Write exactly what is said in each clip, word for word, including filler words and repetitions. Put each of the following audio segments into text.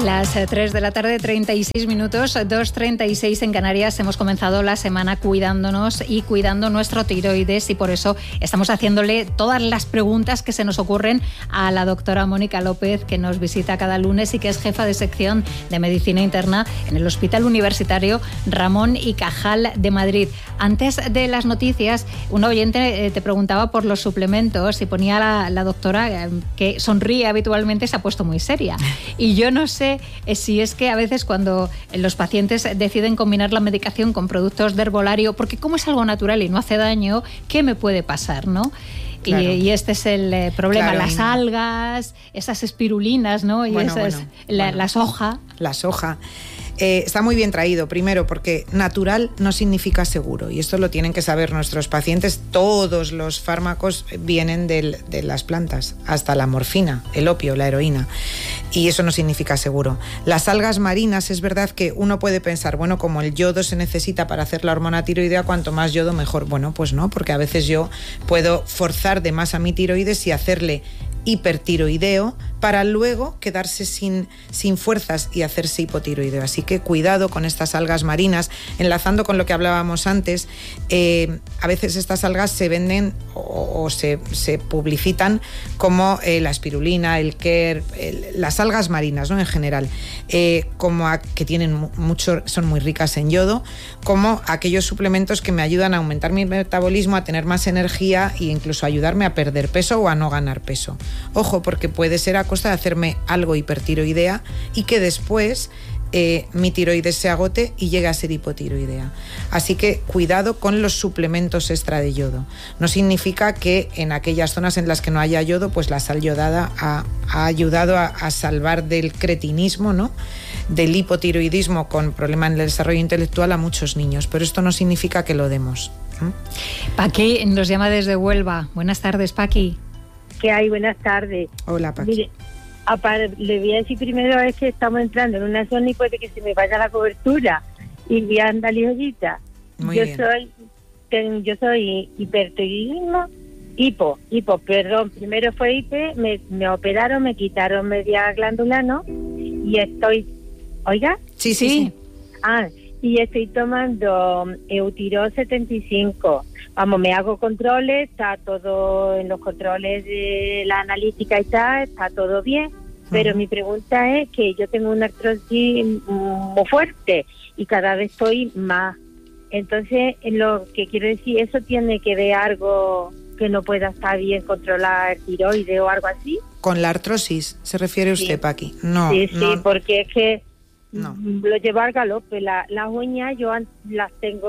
Las tres de la tarde, treinta y seis minutos, dos treinta y seis en Canarias. Hemos comenzado la semana cuidándonos y cuidando nuestro tiroides, y por eso estamos haciéndole todas las preguntas que se nos ocurren a la doctora Mónica López, que nos visita cada lunes y que es jefa de sección de Medicina Interna en el Hospital Universitario Ramón y Cajal de Madrid. Antes de las noticias, un oyente te preguntaba por los suplementos y ponía la, la doctora que sonríe habitualmente, se ha puesto muy seria. Y yo no sé si es que a veces cuando los pacientes deciden combinar la medicación con productos de herbolario, porque como es algo natural y no hace daño, ¿qué me puede pasar, no? Claro. Y, y este es el eh, problema, claro, las algas, esas espirulinas, ¿no? Y bueno, esas, bueno, la, bueno. la soja. La soja. Eh, está muy bien traído, primero porque natural no significa seguro, y esto lo tienen que saber nuestros pacientes. Todos los fármacos vienen del, de las plantas, hasta la morfina, el opio, la heroína, y eso no significa seguro. Las algas marinas, es verdad que uno puede pensar, bueno, como el yodo se necesita para hacer la hormona tiroidea, cuanto más yodo mejor. Bueno, pues no, porque a veces yo puedo forzar de más a mi tiroides y hacerle hipertiroideo para luego quedarse sin, sin fuerzas y hacerse hipotiroideo. Así que cuidado con estas algas marinas. Enlazando con lo que hablábamos antes, eh, a veces estas algas se venden o, o se, se publicitan como eh, la espirulina, el quer, el, las algas marinas, ¿no? En general, eh, como a, que tienen mucho, son muy ricas en yodo, como aquellos suplementos que me ayudan a aumentar mi metabolismo, a tener más energía e incluso ayudarme a perder peso o a no ganar peso. Ojo, porque puede ser a costa de hacerme algo hipertiroidea y que después eh, mi tiroides se agote y llegue a ser hipotiroidea. Así que cuidado con los suplementos extra de yodo. No significa que en aquellas zonas en las que no haya yodo, pues la sal yodada ha, ha ayudado a, a salvar del cretinismo, ¿no?, del hipotiroidismo con problema en el desarrollo intelectual a muchos niños, pero esto no significa que lo demos. ¿Mm? Paqui nos llama desde Huelva. Buenas tardes, Paqui. ¿Qué hay? Buenas tardes. Hola, Paqui. Mire, aparte, le voy a decir primero es que estamos entrando en una zona y puede que se me vaya la cobertura y voy a andar ligerita. Muy yo bien. soy ten, yo soy hipertiroidismo, hipo, hipo, perdón, primero fue hipe, me, me operaron, me quitaron media glándula, ¿no? Y estoy, ¿oiga? Sí, sí, sí. Ah, y estoy tomando Eutirox setenta y cinco. Vamos, me hago controles, está todo en los controles de la analítica y tal, está todo bien, pero uh-huh. mi pregunta es que yo tengo una artrosis muy fuerte y cada vez estoy más. Entonces, lo que quiero decir, ¿eso tiene que ver algo que no pueda estar bien controlar tiroides o algo así? ¿Con la artrosis se refiere usted, sí. Paqui? No, Sí, sí, no. porque es que no. lo llevo al galope. La, las uñas yo las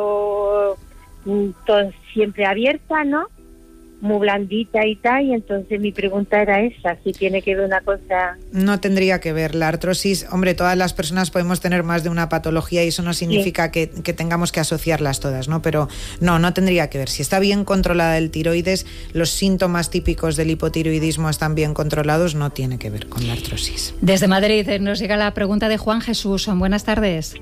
tengo todo siempre abierta, ¿no? Muy blandita y tal, y entonces mi pregunta era esa, si tiene que ver una cosa... No tendría que ver. La artrosis, hombre, todas las personas podemos tener más de una patología y eso no significa sí. que, que tengamos que asociarlas todas, ¿no? Pero no, no tendría que ver. Si está bien controlada el tiroides, los síntomas típicos del hipotiroidismo están bien controlados, no tiene que ver con la artrosis. Desde Madrid nos llega la pregunta de Juan Jesús. Buenas tardes.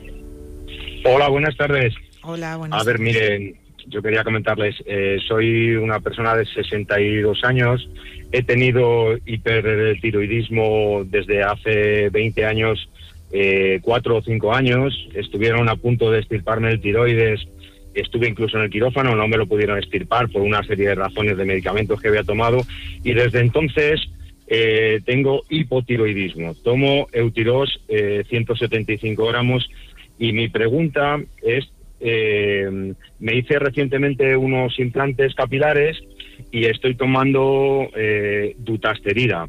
Hola, buenas tardes. Hola, buenas A ver, tardes. miren... Yo quería comentarles, eh, soy una persona de sesenta y dos años, he tenido hipertiroidismo desde hace veinte años, eh, cuatro o cinco años, estuvieron a punto de extirparme el tiroides, estuve incluso en el quirófano, no me lo pudieron extirpar por una serie de razones de medicamentos que había tomado, y desde entonces eh, tengo hipotiroidismo, tomo Eutirox eh, ciento setenta y cinco gramos, y mi pregunta es, Eh, me hice recientemente unos implantes capilares y estoy tomando eh, dutasterida.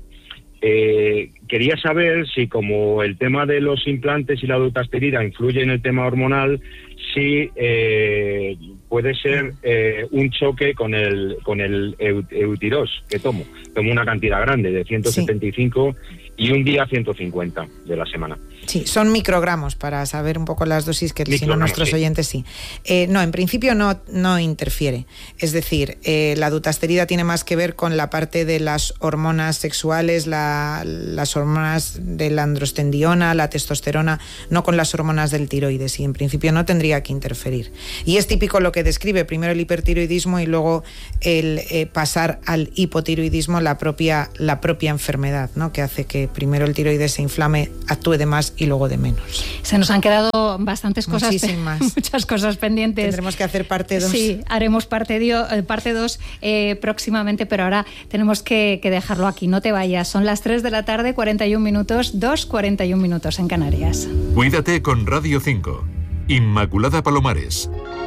Eh, quería saber si, como el tema de los implantes y la dutasterida influye en el tema hormonal, si eh, puede ser eh, un choque con el con el Eutirox que tomo. Tomo una cantidad grande de ciento setenta y cinco sí. y un día ciento cincuenta de la semana. Sí, son microgramos para saber un poco las dosis, que si no nuestros sí. oyentes sí. Eh, no, en principio no, no interfiere. Es decir, eh, la dutasterida tiene más que ver con la parte de las hormonas sexuales, la, las hormonas de la androstendiona, la testosterona, no con las hormonas del tiroides, y en principio no tendría que interferir. Y es típico lo que describe, primero el hipertiroidismo y luego el eh, pasar al hipotiroidismo, la propia, la propia enfermedad, ¿no?, que hace que que primero el tiroides se inflame, actúe de más y luego de menos. Se nos han quedado bastantes cosas, Muchísimas. muchas cosas pendientes. Tendremos que hacer parte dos. Sí, haremos parte dio, parte dos eh, próximamente, pero ahora tenemos que, que dejarlo aquí. No te vayas, son las tres de la tarde, cuarenta y un minutos, dos cuarenta y un minutos en Canarias. Cuídate con Radio cinco. Inmaculada Palomares.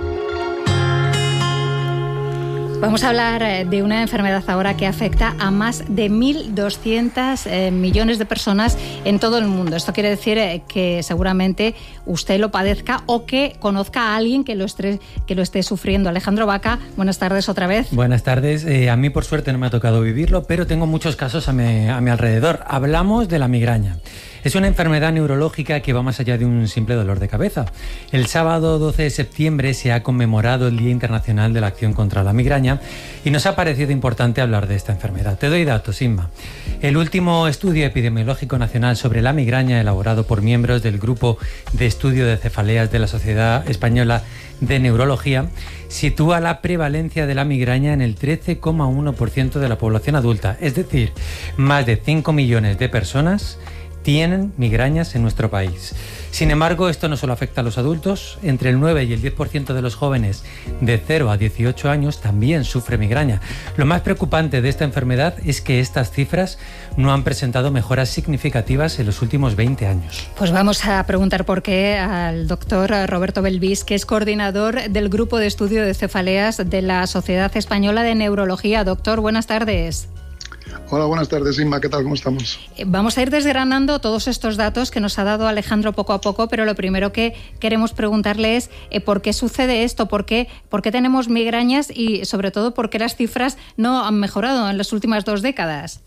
Vamos a hablar de una enfermedad ahora que afecta a más de mil doscientos eh, millones de personas en todo el mundo. Esto quiere decir eh, que seguramente usted lo padezca o que conozca a alguien que lo esté, que lo esté sufriendo. Alejandro Vaca, buenas tardes otra vez. Buenas tardes. Eh, a mí por suerte no me ha tocado vivirlo, pero tengo muchos casos a mi, a mi alrededor. Hablamos de la migraña. Es una enfermedad neurológica que va más allá de un simple dolor de cabeza. El sábado doce de septiembre se ha conmemorado el Día Internacional de la Acción contra la Migraña y nos ha parecido importante hablar de esta enfermedad. Te doy datos, Inma. El último estudio epidemiológico nacional sobre la migraña, elaborado por miembros del Grupo de Estudio de Cefaleas de la Sociedad Española de Neurología, sitúa la prevalencia de la migraña en el trece coma uno por ciento de la población adulta, es decir, más de cinco millones de personas tienen migrañas en nuestro país. Sin embargo, esto no solo afecta a los adultos. Entre el nueve y el diez por ciento de los jóvenes de cero a dieciocho años también sufre migraña. Lo más preocupante de esta enfermedad es que estas cifras no han presentado mejoras significativas en los últimos veinte años. Pues vamos a preguntar por qué al doctor Roberto Belvis, que es coordinador del Grupo de Estudio de Cefaleas de la Sociedad Española de Neurología. Doctor, buenas tardes. Hola, buenas tardes, Inma. ¿Qué tal? ¿Cómo estamos? Vamos a ir desgranando todos estos datos que nos ha dado Alejandro poco a poco, pero lo primero que queremos preguntarle es eh, ¿por qué sucede esto? ¿Por qué, ¿Por qué tenemos migrañas? Y sobre todo, ¿por qué las cifras no han mejorado en las últimas dos décadas?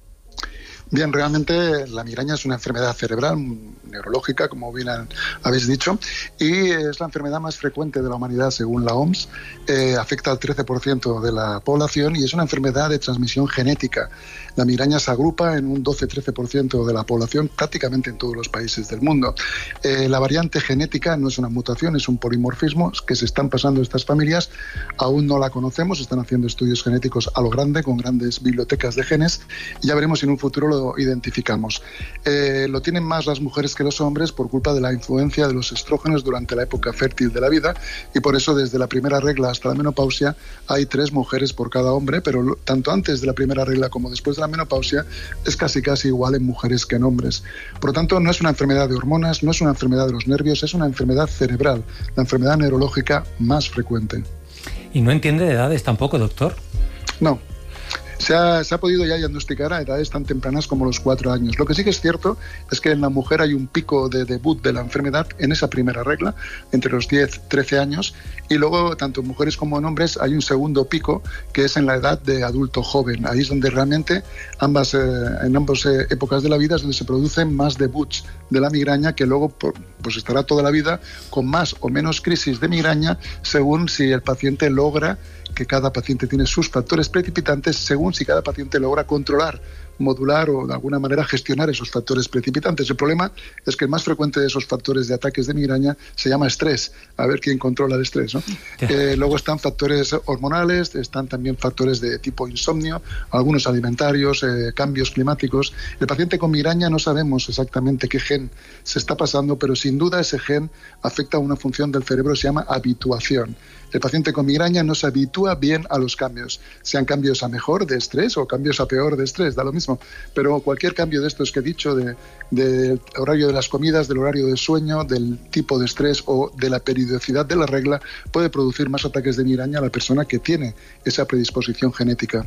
Bien, realmente la migraña es una enfermedad cerebral, neurológica, como bien habéis dicho, y es la enfermedad más frecuente de la humanidad según la O M S. Eh, afecta al trece por ciento de la población y es una enfermedad de transmisión genética. La migraña se agrupa en un doce a trece por ciento de la población prácticamente en todos los países del mundo. Eh, la variante genética no es una mutación, es un polimorfismo que se están pasando estas familias. Aún no la conocemos, están haciendo estudios genéticos a lo grande con grandes bibliotecas de genes y ya veremos si en un futuro lo identificamos. Eh, lo tienen más las mujeres que los hombres por culpa de la influencia de los estrógenos durante la época fértil de la vida y por eso desde la primera regla hasta la menopausia hay tres mujeres por cada hombre, pero lo, tanto antes de la primera regla como después de la menopausia es casi casi igual en mujeres que en hombres. Por lo tanto, no es una enfermedad de hormonas, no es una enfermedad de los nervios, es una enfermedad cerebral, la enfermedad neurológica más frecuente. ¿Y no entiende de edades tampoco, doctor? No. Se ha, se ha podido ya diagnosticar a edades tan tempranas como los cuatro años. Lo que sí que es cierto es que en la mujer hay un pico de debut de la enfermedad en esa primera regla, entre los diez y trece años, y luego tanto en mujeres como en hombres hay un segundo pico que es en la edad de adulto joven. Ahí es donde realmente ambas, eh, en ambas eh, épocas de la vida es donde se producen más debuts de la migraña, que luego pues estará toda la vida con más o menos crisis de migraña según si el paciente logra, que cada paciente tiene sus factores precipitantes según si cada paciente logra controlar, modular o de alguna manera gestionar esos factores precipitantes. El problema es que el más frecuente de esos factores de ataques de migraña se llama estrés. A ver quién controla el estrés, ¿no? Eh, luego están factores hormonales, están también factores de tipo insomnio, algunos alimentarios, eh, cambios climáticos. El paciente con migraña no sabemos exactamente qué gen se está pasando, pero sin duda ese gen afecta a una función del cerebro que se llama habituación. El paciente con migraña no se habitúa bien a los cambios, sean cambios a mejor de estrés o cambios a peor de estrés, da lo mismo. Pero cualquier cambio de estos que he dicho, del de horario de las comidas, del horario de sueño, del tipo de estrés o de la periodicidad de la regla, puede producir más ataques de migraña a la persona que tiene esa predisposición genética.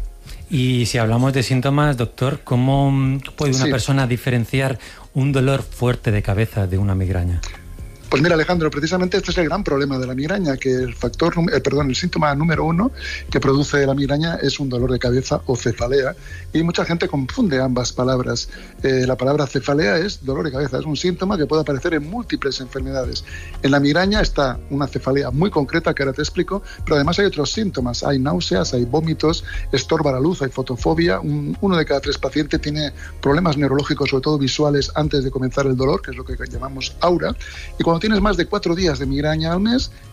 Y si hablamos de síntomas, doctor, ¿cómo puede una sí. persona diferenciar un dolor fuerte de cabeza de una migraña? Pues mira, Alejandro, precisamente este es el gran problema de la migraña, que el factor, eh, perdón, el síntoma número uno que produce la migraña es un dolor de cabeza o cefalea, y mucha gente confunde ambas palabras. Eh, la palabra cefalea es dolor de cabeza, es un síntoma que puede aparecer en múltiples enfermedades. En la migraña está una cefalea muy concreta que ahora te explico, pero además hay otros síntomas, hay náuseas, hay vómitos, estorba la luz, hay fotofobia. Un, uno de cada tres pacientes tiene problemas neurológicos, sobre todo visuales, antes de comenzar el dolor, que es lo que llamamos aura, y cuando tienes más de cuatro días de migraña al mes,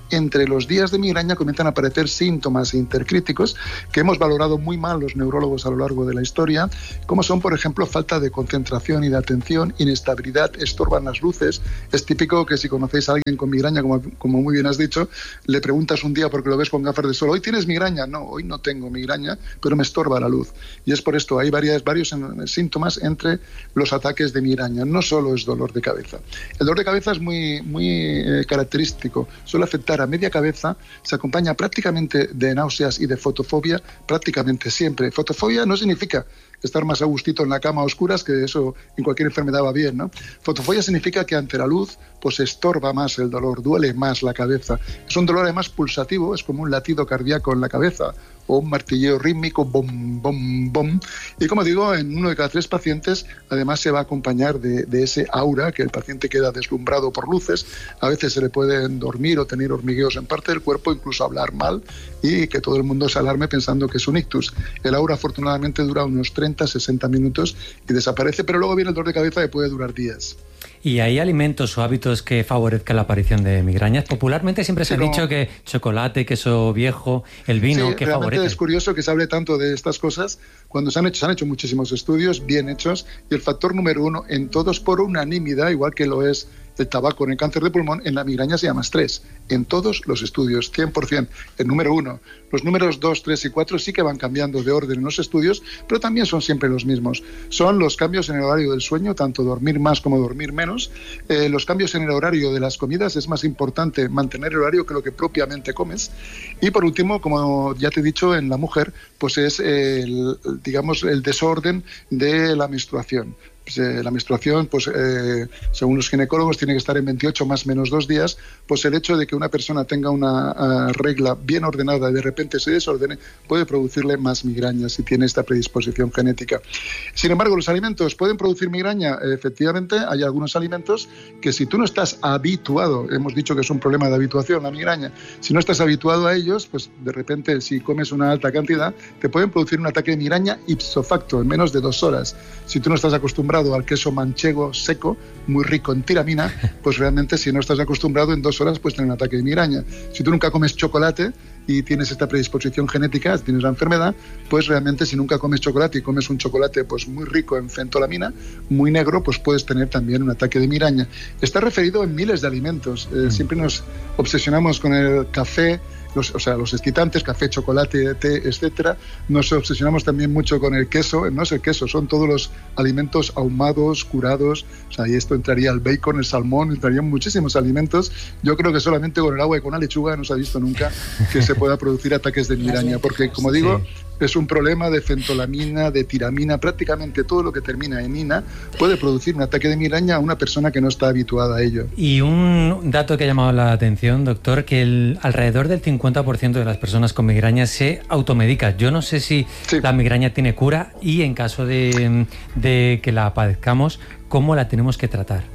entre los días de migraña comienzan a aparecer síntomas intercríticos que hemos valorado muy mal los neurólogos a lo largo de la historia, como son, por ejemplo, falta de concentración y de atención, inestabilidad, estorban las luces. Es típico que si conocéis a alguien con migraña, como, como muy bien has dicho, le preguntas un día porque lo ves con gafas de sol, ¿hoy tienes migraña? No, hoy no tengo migraña, pero me estorba la luz. Y es por esto, hay varias, varios síntomas entre los ataques de migraña. No solo es dolor de cabeza. El dolor de cabeza es muy, muy eh, característico. Suele afectar a media cabeza, se acompaña prácticamente de náuseas y de fotofobia, prácticamente siempre. Fotofobia no significa estar más a gustito en la cama a oscuras, que eso en cualquier enfermedad va bien, ¿no? Fotofobia significa que ante la luz pues estorba más el dolor, duele más la cabeza. Es un dolor además pulsativo, es como un latido cardíaco en la cabeza o un martilleo rítmico, bom, bom, bom. Y como digo, en uno de cada tres pacientes además se va a acompañar de, de ese aura, que el paciente queda deslumbrado por luces. A veces se le pueden dormir o tener hormigueos en parte del cuerpo, incluso hablar mal, y que todo el mundo se alarme pensando que es un ictus. El aura afortunadamente dura unos treinta, sesenta minutos y desaparece, pero luego viene el dolor de cabeza que puede durar días. ¿Y hay alimentos o hábitos que favorezcan la aparición de migrañas? Popularmente siempre se sí, ha dicho no. que chocolate, queso viejo, el vino, sí, que realmente favorece. Es curioso que se hable tanto de estas cosas cuando se han hecho, se han hecho muchísimos estudios bien hechos, y el factor número uno en todos por unanimidad, igual que lo es el tabaco en el cáncer de pulmón, en la migraña se llama estrés. En todos los estudios, cien por ciento, el número uno. Los números dos, tres y cuatro sí que van cambiando de orden en los estudios, pero también son siempre los mismos. Son los cambios en el horario del sueño, tanto dormir más como dormir menos. Eh, los cambios en el horario de las comidas, es más importante mantener el horario que lo que propiamente comes. Y por último, como ya te he dicho, en la mujer, pues es el, digamos, el desorden de la menstruación. Pues, eh, la menstruación, pues eh, según los ginecólogos, tiene que estar en veintiocho más menos dos días. Pues el hecho de que una persona tenga una uh, regla bien ordenada y de repente se desordene puede producirle más migraña si tiene esta predisposición genética. Sin embargo, los alimentos pueden producir migraña. Efectivamente, hay algunos alimentos que si tú no estás habituado, hemos dicho que es un problema de habituación la migraña, si no estás habituado a ellos, pues de repente si comes una alta cantidad te pueden producir un ataque de migraña ipso facto en menos de dos horas. Si tú no estás acostumbrado al queso manchego seco, muy rico en tiramina, pues realmente si no estás acostumbrado en dos horas puedes tener un ataque de migraña. Si tú nunca comes chocolate y tienes esta predisposición genética, tienes la enfermedad, pues realmente si nunca comes chocolate y comes un chocolate pues muy rico en fentolamina, muy negro, pues puedes tener también un ataque de migraña. Está referido en miles de alimentos. Eh, siempre nos obsesionamos con el café, Los, o sea, los excitantes, café, chocolate, té, etcétera. Nos obsesionamos también mucho con el queso. No es el queso, son todos los alimentos ahumados, curados. O sea, y esto entraría el bacon, el salmón, entrarían muchísimos alimentos. Yo creo que solamente con el agua y con la lechuga no se ha visto nunca que se pueda producir ataques de migraña, porque como digo, sí. Es un problema de fentolamina, de tiramina, prácticamente todo lo que termina en ina puede producir un ataque de migraña a una persona que no está habituada a ello. Y un dato que ha llamado la atención, doctor, que el, alrededor del cincuenta por ciento de las personas con migraña se automedica. Yo no sé si sí. la migraña tiene cura y en caso de, de que la padezcamos, ¿cómo la tenemos que tratar?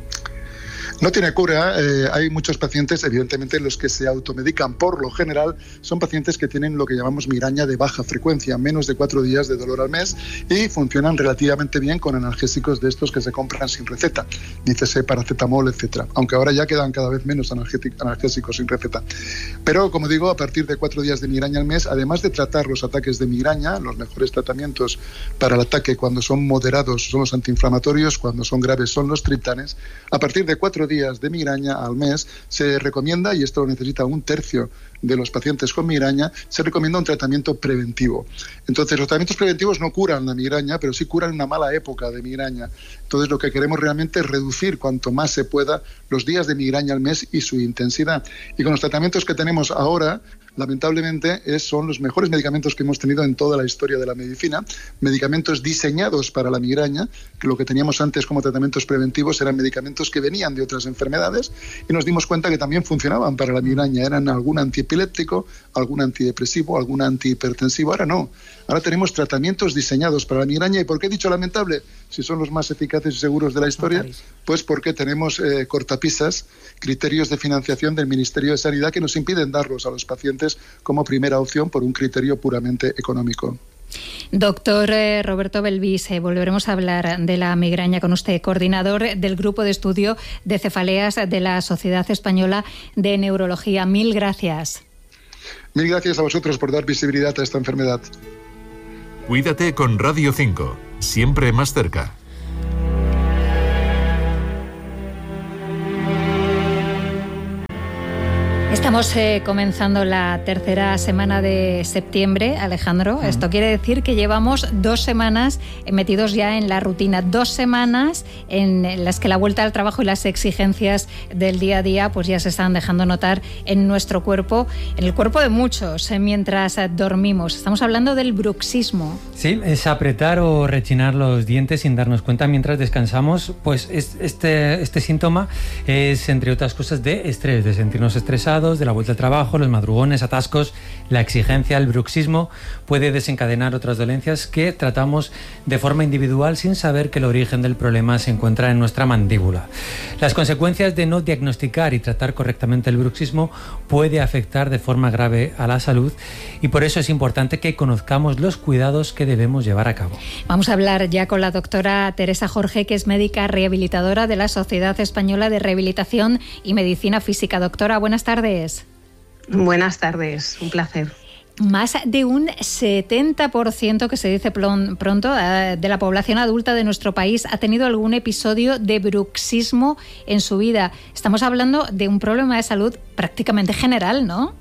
No tiene cura. Eh, hay muchos pacientes, evidentemente, los que se automedican. Por lo general, son pacientes que tienen lo que llamamos migraña de baja frecuencia, menos de cuatro días de dolor al mes, y funcionan relativamente bien con analgésicos de estos que se compran sin receta, dícese paracetamol, etcétera. Aunque ahora ya quedan cada vez menos analgésicos sin receta. Pero, como digo, a partir de cuatro días de migraña al mes, además de tratar los ataques de migraña, los mejores tratamientos para el ataque cuando son moderados son los antiinflamatorios, cuando son graves son los triptanes. A partir de cuatro días de migraña al mes se recomienda, y esto lo necesita un tercio de los pacientes con migraña, se recomienda un tratamiento preventivo. Entonces, los tratamientos preventivos no curan la migraña, pero sí curan una mala época de migraña. Entonces, lo que queremos realmente es reducir cuanto más se pueda los días de migraña al mes y su intensidad. Y con los tratamientos que tenemos ahora, lamentablemente, es, son los mejores medicamentos que hemos tenido en toda la historia de la medicina, medicamentos diseñados para la migraña, que lo que teníamos antes como tratamientos preventivos eran medicamentos que venían de otras enfermedades, y nos dimos cuenta que también funcionaban para la migraña, eran algún antiepiléptico, algún antidepresivo, algún antihipertensivo. Ahora no, ahora tenemos tratamientos diseñados para la migraña. ¿Y por qué he dicho lamentable? Si son los más eficaces y seguros de la historia, pues porque tenemos eh, cortapisas, criterios de financiación del Ministerio de Sanidad que nos impiden darlos a los pacientes como primera opción por un criterio puramente económico. Doctor eh, Roberto Belvis, eh, volveremos a hablar de la migraña con usted, coordinador del Grupo de Estudio de Cefaleas de la Sociedad Española de Neurología. Mil gracias. Mil gracias a vosotros por dar visibilidad a esta enfermedad. Cuídate con Radio cinco, siempre más cerca. Estamos eh, comenzando la tercera semana de septiembre, Alejandro. Uh-huh. Esto quiere decir que llevamos dos semanas metidos ya en la rutina, dos semanas en las que la vuelta al trabajo y las exigencias del día a día pues ya se están dejando notar en nuestro cuerpo, en el cuerpo de muchos, eh, mientras eh, dormimos. Estamos hablando del bruxismo. Sí, es apretar o rechinar los dientes sin darnos cuenta mientras descansamos. Pues es, este, este síntoma es, entre otras cosas, de estrés, de sentirnos estresados, de la vuelta al trabajo, los madrugones, atascos, la exigencia, el bruxismo puede desencadenar otras dolencias que tratamos de forma individual sin saber que el origen del problema se encuentra en nuestra mandíbula. Las consecuencias de no diagnosticar y tratar correctamente el bruxismo puede afectar de forma grave a la salud y por eso es importante que conozcamos los cuidados que debemos llevar a cabo. Vamos a hablar ya con la doctora Teresa Jorge, que es médica rehabilitadora de la Sociedad Española de Rehabilitación y Medicina Física. Doctora, buenas tardes. Buenas tardes, un placer. Más de un setenta por ciento, que se dice pronto, de la población adulta de nuestro país ha tenido algún episodio de bruxismo en su vida. Estamos hablando de un problema de salud prácticamente general, ¿no?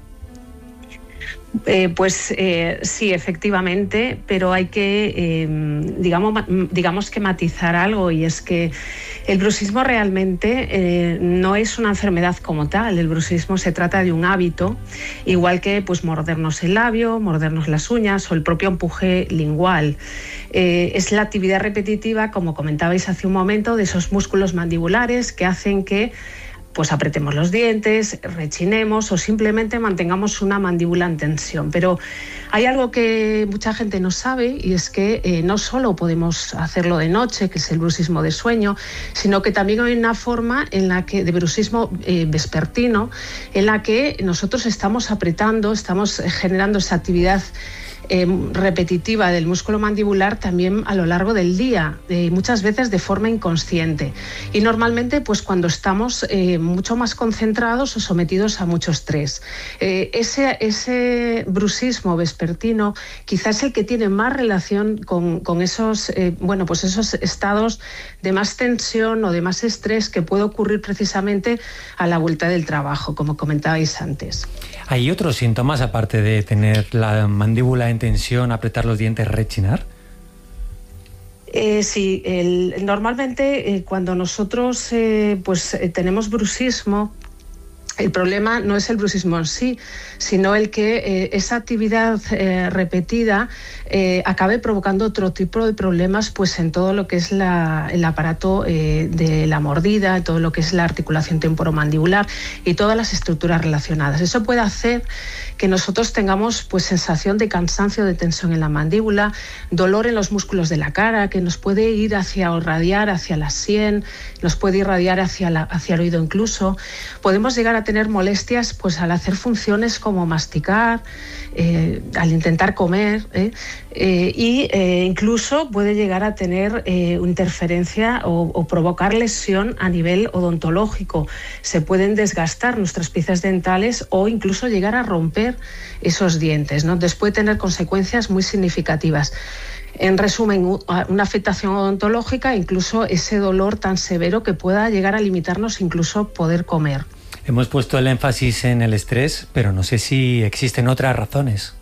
Eh, pues eh, sí, efectivamente, pero hay que, eh, digamos, digamos que matizar algo, y es que el bruxismo realmente eh, no es una enfermedad como tal. El bruxismo se trata de un hábito, igual que pues mordernos el labio, mordernos las uñas o el propio empuje lingual. Eh, es la actividad repetitiva, como comentabais hace un momento, de esos músculos mandibulares que hacen que pues apretemos los dientes, rechinemos o simplemente mantengamos una mandíbula en tensión. Pero hay algo que mucha gente no sabe, y es que eh, no solo podemos hacerlo de noche, que es el bruxismo de sueño, sino que también hay una forma en la que, de bruxismo eh, vespertino, en la que nosotros estamos apretando, estamos generando esa actividad Eh, repetitiva del músculo mandibular también a lo largo del día, eh, muchas veces de forma inconsciente, y normalmente pues cuando estamos eh, mucho más concentrados o sometidos a mucho estrés. Eh, ese, ese bruxismo vespertino quizás es el que tiene más relación con, con esos, eh, bueno, pues esos estados de más tensión o de más estrés que puede ocurrir precisamente a la vuelta del trabajo, como comentabais antes. ¿Hay otros síntomas aparte de tener la mandíbula en tensión, apretar los dientes, rechinar? Eh, sí, el, normalmente eh, cuando nosotros eh, pues eh, tenemos bruxismo, el problema no es el bruxismo en sí, sino el que eh, esa actividad eh, repetida eh, acabe provocando otro tipo de problemas pues en todo lo que es la, el aparato eh, de la mordida, todo lo que es la articulación temporomandibular y todas las estructuras relacionadas. Eso puede hacer que nosotros tengamos pues sensación de cansancio, de tensión en la mandíbula, dolor en los músculos de la cara, que nos puede ir hacia o irradiar hacia la sien, nos puede irradiar hacia, la, hacia el oído incluso. Podemos llegar a tener molestias pues al hacer funciones como masticar, eh, al intentar comer, eh, eh, y eh, incluso puede llegar a tener eh, interferencia o, o provocar lesión a nivel odontológico. Se pueden desgastar nuestras piezas dentales o incluso llegar a romper esos dientes, ¿no? Entonces puede tener consecuencias muy significativas. En resumen, una afectación odontológica, incluso ese dolor tan severo que pueda llegar a limitarnos incluso poder comer. Hemos puesto el énfasis en el estrés, pero no sé si existen otras razones.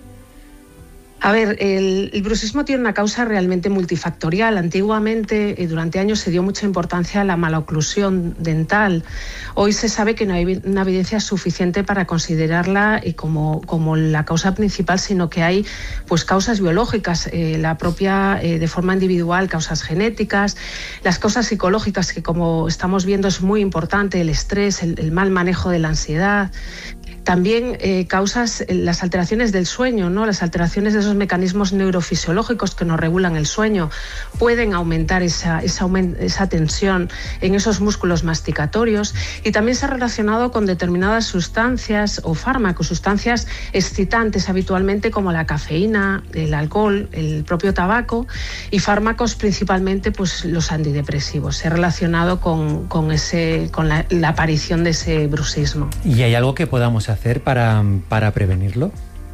A ver, el, el bruxismo tiene una causa realmente multifactorial. Antiguamente, eh, durante años, se dio mucha importancia a la maloclusión dental. Hoy se sabe que no hay una evidencia suficiente para considerarla eh, como, como la causa principal, sino que hay pues, causas biológicas, eh, la propia, eh, de forma individual, causas genéticas, las causas psicológicas, que como estamos viendo es muy importante, el estrés, el, el mal manejo de la ansiedad. También eh, causas las alteraciones del sueño, ¿no? Las alteraciones de esos mecanismos neurofisiológicos que nos regulan el sueño pueden aumentar esa, esa, esa tensión en esos músculos masticatorios, y también se ha relacionado con determinadas sustancias o fármacos, sustancias excitantes habitualmente como la cafeína, el alcohol, el propio tabaco, y fármacos principalmente pues los antidepresivos. Se ha relacionado con, con, ese, con la, la aparición de ese bruxismo. ¿Y hay algo que podamos hacer para, para prevenirlo?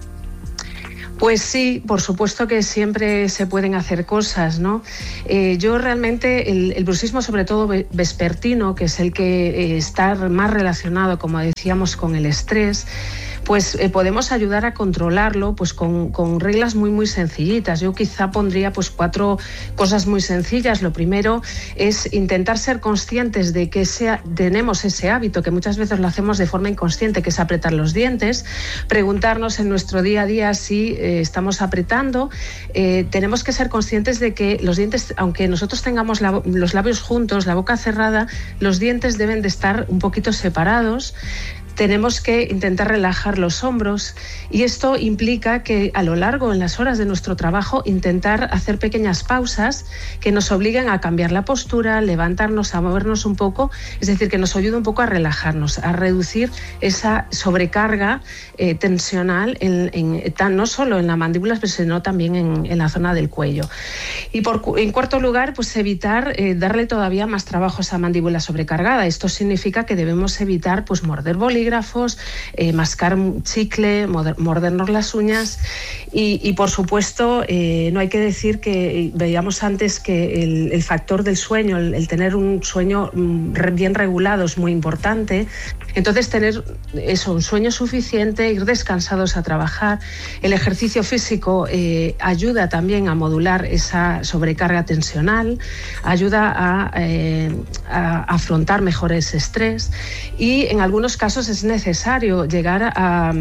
Pues sí, por supuesto que siempre se pueden hacer cosas, ¿no? Eh, yo realmente, el, el bruxismo, sobre todo vespertino, que es el que eh, está más relacionado, como decíamos, con el estrés, pues eh, podemos ayudar a controlarlo pues con, con reglas muy muy sencillitas. Yo quizá pondría pues cuatro cosas muy sencillas. Lo primero es intentar ser conscientes de que sea, tenemos ese hábito, que muchas veces lo hacemos de forma inconsciente, que es apretar los dientes. Preguntarnos en nuestro día a día si eh, estamos apretando. Eh, tenemos que ser conscientes de que los dientes, aunque nosotros tengamos la, los labios juntos, la boca cerrada, los dientes deben de estar un poquito separados. Tenemos que intentar relajar los hombros, y esto implica que a lo largo, en las horas de nuestro trabajo, intentar hacer pequeñas pausas que nos obliguen a cambiar la postura, levantarnos, a movernos un poco, es decir, que nos ayude un poco a relajarnos, a reducir esa sobrecarga eh, tensional, en, en, tan, no solo en la mandíbula, sino también en, en la zona del cuello. Y por, en cuarto lugar, pues evitar eh, darle todavía más trabajo a esa mandíbula sobrecargada. Esto significa que debemos evitar pues morder bolígrafos, Eh, mascar chicle, mordernos las uñas, y, y por supuesto eh, no hay que decir que veíamos antes que el, el factor del sueño, el, el tener un sueño bien regulado es muy importante. Entonces tener eso, un sueño suficiente, ir descansados a trabajar. El ejercicio físico eh, ayuda también a modular esa sobrecarga tensional, ayuda a, eh, a afrontar mejor ese estrés, y en algunos casos es necesario llegar a,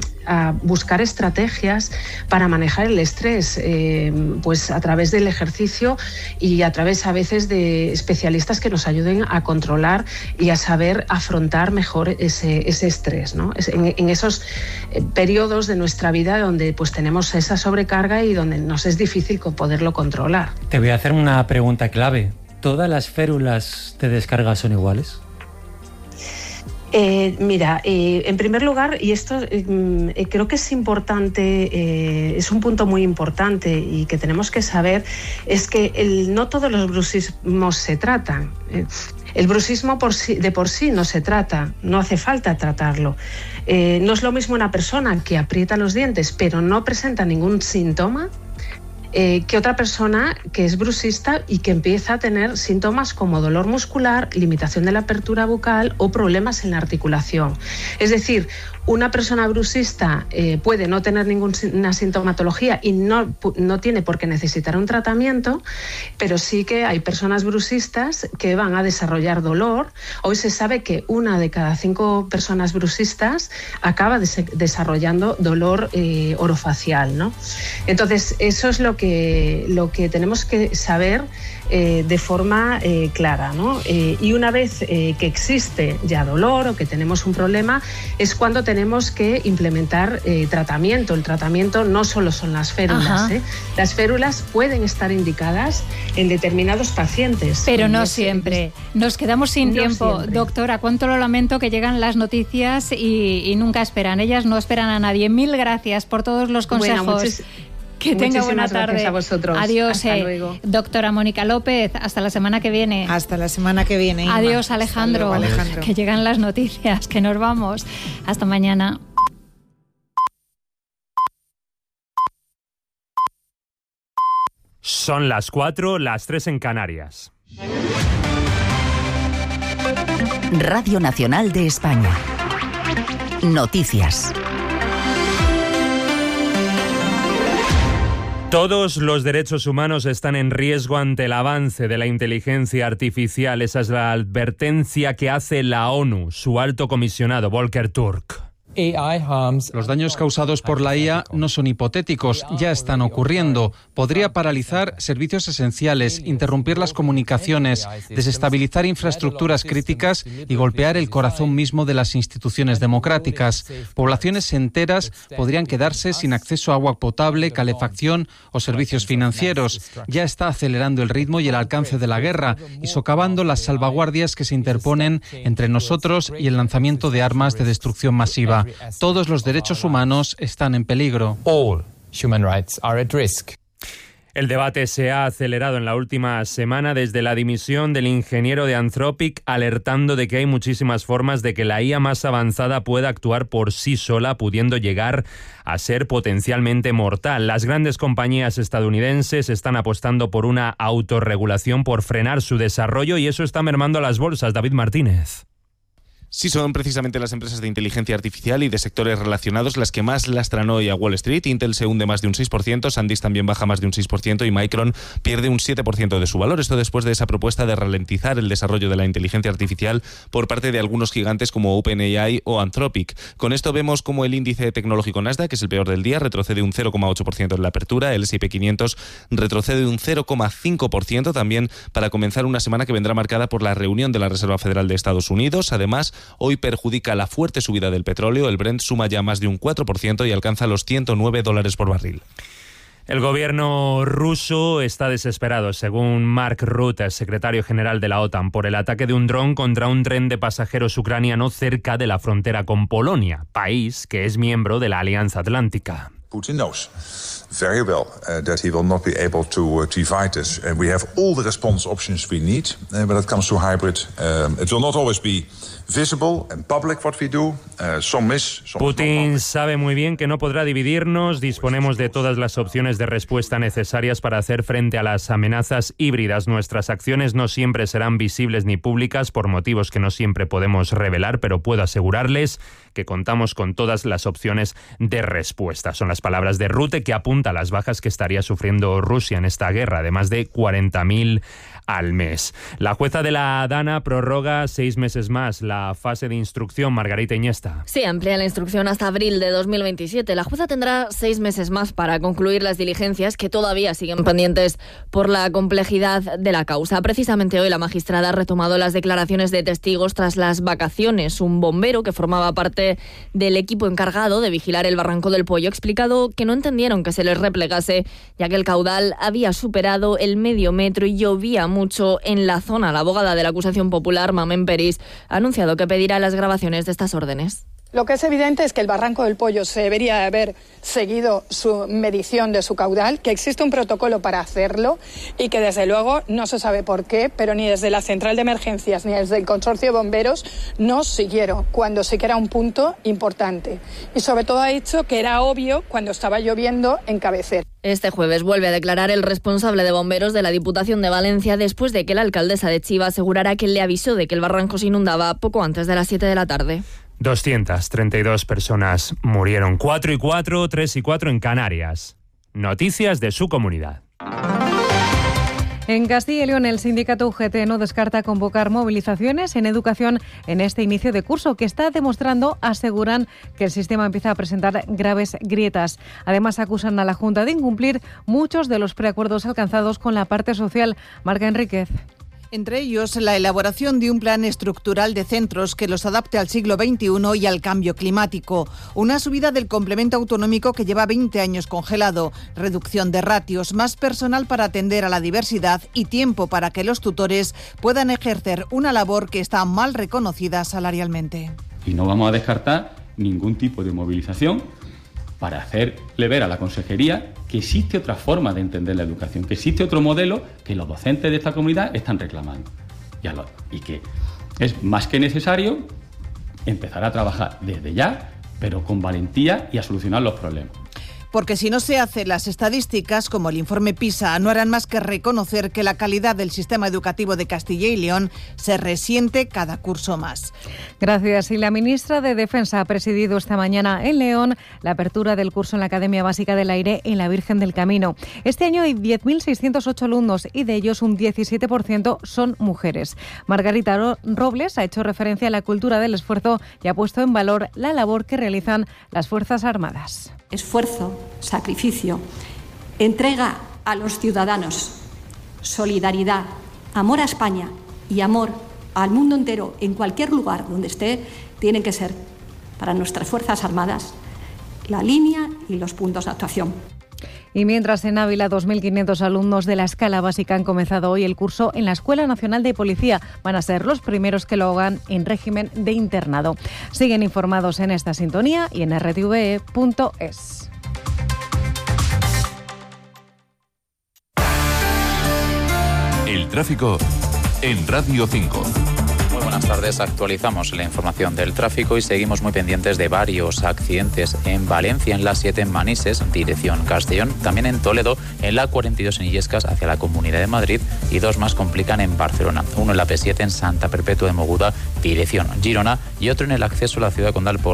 a buscar estrategias para manejar el estrés, eh, pues a través del ejercicio y a través a veces de especialistas que nos ayuden a controlar y a saber afrontar mejor ese, ese estrés, ¿no? En, en esos periodos de nuestra vida donde pues tenemos esa sobrecarga y donde nos es difícil poderlo controlar. Te voy a hacer una pregunta clave. ¿Todas las férulas de descarga son iguales? Eh, mira, eh, en primer lugar, y esto eh, creo que es importante, eh, es un punto muy importante y que tenemos que saber, es que el, no todos los bruxismos se tratan. Eh, el bruxismo por sí, de por sí no se trata, no hace falta tratarlo. Eh, no es lo mismo una persona que aprieta los dientes pero no presenta ningún síntoma, Eh, que otra persona que es bruxista y que empieza a tener síntomas como dolor muscular, limitación de la apertura bucal o problemas en la articulación. Es decir, una persona bruxista eh, puede no tener ninguna sintomatología y no, no tiene por qué necesitar un tratamiento, pero sí que hay personas bruxistas que van a desarrollar dolor. Hoy se sabe que una de cada cinco personas bruxistas acaba des- desarrollando dolor eh, orofacial, ¿no? Entonces, eso es lo que, lo que tenemos que saber eh, de forma eh, clara, ¿no? Eh, y una vez eh, que existe ya dolor o que tenemos un problema, es cuando tenemos que implementar eh, tratamiento. El tratamiento no solo son las férulas, ¿eh? Las férulas pueden estar indicadas en determinados pacientes. Pero no siempre. Nos quedamos sin no tiempo. Siempre. Doctora, cuánto lo lamento que llegan las noticias y, y nunca esperan. Ellas no esperan a nadie. Mil gracias por todos los consejos. Bueno, muchis- Que tenga buena tarde. Gracias a vosotros. Adiós. Hasta eh, luego. Doctora Mónica López, hasta la semana que viene. Hasta la semana que viene, Inma. Adiós, Alejandro. Hasta luego, Alejandro. Que llegan las noticias, que nos vamos. Hasta mañana. Son las cuatro, las tres en Canarias. Radio Nacional de España. Noticias. Todos los derechos humanos están en riesgo ante el avance de la inteligencia artificial. Esa es la advertencia que hace la ONU, su alto comisionado Volker Turk. Los daños causados por la I A no son hipotéticos, ya están ocurriendo. Podría paralizar servicios esenciales, interrumpir las comunicaciones, desestabilizar infraestructuras críticas y golpear el corazón mismo de las instituciones democráticas. Poblaciones enteras podrían quedarse sin acceso a agua potable, calefacción o servicios financieros. Ya está acelerando el ritmo y el alcance de la guerra y socavando las salvaguardias que se interponen entre nosotros y el lanzamiento de armas de destrucción masiva. Todos los derechos humanos están en peligro. All human rights are at risk. El debate se ha acelerado en la última semana desde la dimisión del ingeniero de Anthropic, alertando de que hay muchísimas formas de que la I A más avanzada pueda actuar por sí sola, pudiendo llegar a ser potencialmente mortal. Las grandes compañías estadounidenses están apostando por una autorregulación, por frenar su desarrollo, y eso está mermando a las bolsas. David Martínez. Sí, son precisamente las empresas de inteligencia artificial y de sectores relacionados las que más lastran hoy a Wall Street. Intel se hunde más de un seis por ciento, SanDisk también baja más de un seis por ciento y Micron pierde un siete por ciento de su valor. Esto después de esa propuesta de ralentizar el desarrollo de la inteligencia artificial por parte de algunos gigantes como OpenAI o Anthropic. Con esto vemos como el índice tecnológico Nasdaq, que es el peor del día, retrocede un cero coma ocho por ciento en la apertura. El ese y pe quinientos retrocede un cero coma cinco por ciento también para comenzar una semana que vendrá marcada por la reunión de la Reserva Federal de Estados Unidos. Además, hoy perjudica la fuerte subida del petróleo. El Brent suma ya más de un cuatro por ciento y alcanza los ciento nueve dólares por barril. El gobierno ruso está desesperado, según Mark Rutte, secretario general de la OTAN, por el ataque de un dron contra un tren de pasajeros ucraniano cerca de la frontera con Polonia, país que es miembro de la Alianza Atlántica. Putin knows very well uh, that he will not be able to uh, to fight us. And we have all the response options we need uh, when it comes to hybrid. Um, it will not always be visible and public what we do. Uh, some is, some Putin sabe muy bien que no podrá dividirnos. Disponemos de todas las opciones de respuesta necesarias para hacer frente a las amenazas híbridas. Nuestras acciones no siempre serán visibles ni públicas por motivos que no siempre podemos revelar, pero puedo asegurarles que contamos con todas las opciones de respuesta. Son las palabras de Rutte, que apunta a las bajas que estaría sufriendo Rusia en esta guerra, de más de cuarenta mil al mes. La jueza de la Dana prorroga seis meses más la fase de instrucción. Margarita Iniesta. Sí, amplía la instrucción hasta abril de dos mil veintisiete. La jueza tendrá seis meses más para concluir las diligencias que todavía siguen pendientes por la complejidad de la causa. Precisamente hoy la magistrada ha retomado las declaraciones de testigos tras las vacaciones. Un bombero que formaba parte del equipo encargado de vigilar el Barranco del Pollo ha explicado que no entendieron que se les replegase, ya que el caudal había superado el medio metro y llovía mucho en la zona. La abogada de la acusación popular, Mamen Peris, ha anunciado que pedirá las grabaciones de estas órdenes. Lo que es evidente es que el Barranco del Pollo se debería haber seguido su medición de su caudal, que existe un protocolo para hacerlo y que desde luego no se sabe por qué, pero ni desde la central de emergencias ni desde el consorcio de bomberos no siguieron, cuando sí que era un punto importante. Y sobre todo ha dicho que era obvio cuando estaba lloviendo en Cabecera. Este jueves vuelve a declarar el responsable de bomberos de la Diputación de Valencia después de que la alcaldesa de Chiva asegurara que le avisó de que el barranco se inundaba poco antes de las siete de la tarde. doscientas treinta y dos personas murieron, cuatro y cuatro, tres y cuatro en Canarias. Noticias de su comunidad. En Castilla y León, el sindicato U G T no descarta convocar movilizaciones en educación en este inicio de curso, que está demostrando, aseguran, que el sistema empieza a presentar graves grietas. Además, acusan a la Junta de incumplir muchos de los preacuerdos alcanzados con la parte social. Marca Enríquez. Entre ellos, la elaboración de un plan estructural de centros que los adapte al siglo veintiuno y al cambio climático. Una subida del complemento autonómico que lleva veinte años congelado. Reducción de ratios, más personal para atender a la diversidad y tiempo para que los tutores puedan ejercer una labor que está mal reconocida salarialmente. Y no vamos a descartar ningún tipo de movilización para hacerle ver a la consejería que existe otra forma de entender la educación, que existe otro modelo que los docentes de esta comunidad están reclamando. Y que es más que necesario empezar a trabajar desde ya, pero con valentía y a solucionar los problemas. porque si no se hacen las estadísticas, como el informe PISA, no harán más que reconocer que la calidad del sistema educativo de Castilla y León se resiente cada curso más. Gracias. Y la ministra de Defensa ha presidido esta mañana en León la apertura del curso en la Academia Básica del Aire en la Virgen del Camino. Este año hay diez mil seiscientos ocho alumnos y de ellos un diecisiete por ciento son mujeres. Margarita Robles ha hecho referencia a la cultura del esfuerzo y ha puesto en valor la labor que realizan las Fuerzas Armadas. Esfuerzo, sacrificio, entrega a los ciudadanos, solidaridad, amor a España y amor al mundo entero, en cualquier lugar donde esté, tienen que ser para nuestras Fuerzas Armadas la línea y los puntos de actuación. Y mientras en Ávila dos mil quinientos alumnos de la escala básica han comenzado hoy el curso en la Escuela Nacional de Policía. Van a ser los primeros que lo hagan en régimen de internado. Siguen informados en esta sintonía y en r t v e punto es. El tráfico en Radio cinco. Buenas tardes, actualizamos la información del tráfico y seguimos muy pendientes de varios accidentes en Valencia, en la siete en Manises, dirección Castellón, también en Toledo, en la cuarenta y dos en Illescas hacia la Comunidad de Madrid y dos más complican en Barcelona, uno en la P siete en Santa Perpetua de Mogoda, dirección Girona y otro en el acceso a la ciudad condal por